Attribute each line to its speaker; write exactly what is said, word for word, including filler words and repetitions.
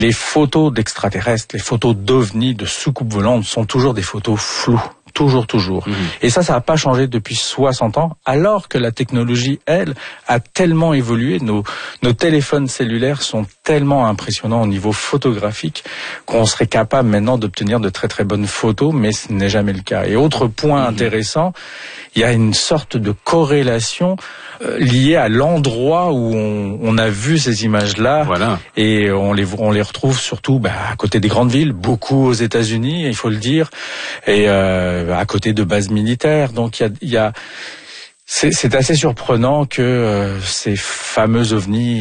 Speaker 1: Les photos d'extraterrestres, les photos d'ovnis, de soucoupes volantes sont toujours des photos floues. Toujours, toujours. Mmh. Et ça, ça n'a pas changé depuis soixante ans, alors que la technologie, elle, a tellement évolué. Nos, nos téléphones cellulaires sont tellement impressionnants au niveau photographique qu'on serait capable maintenant d'obtenir de très très bonnes photos, mais ce n'est jamais le cas. Et autre point mmh. intéressant, il y a une sorte de corrélation euh, liée à l'endroit où on, on a vu ces images-là.
Speaker 2: Voilà.
Speaker 1: Et on les, on les retrouve surtout bah, à côté des grandes villes, beaucoup aux États-Unis, il faut le dire. Et euh, à côté de bases militaires. Donc il y a, il y a c'est, c'est assez surprenant que euh, ces fameux ovnis